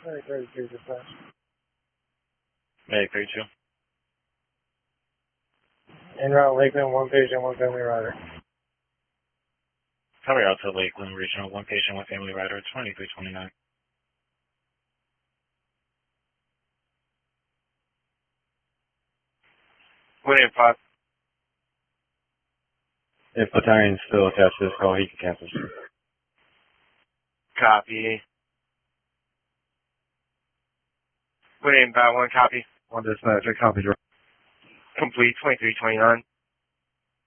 Medic 32 dispatch. Medic 32. En route Lakeland, one patient, one family rider. Copy out to Lakeland Regional, one patient, one family rider, 2329. William 5. If Battalion's still attached to this call, he can cancel. Copy. William 1, copy. One dispatcher, copy. Complete 2329.